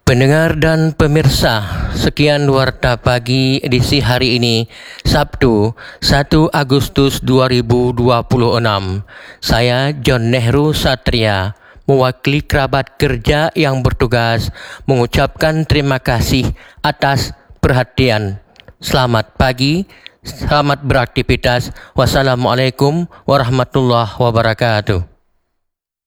Pendengar dan pemirsa, sekian Warta Pagi edisi hari ini, Sabtu 1 Agustus 2026. Saya John Nehru Satria, mewakili kerabat kerja yang bertugas, mengucapkan terima kasih atas perhatian. Selamat pagi, selamat beraktivitas. Wassalamualaikum warahmatullahi wabarakatuh.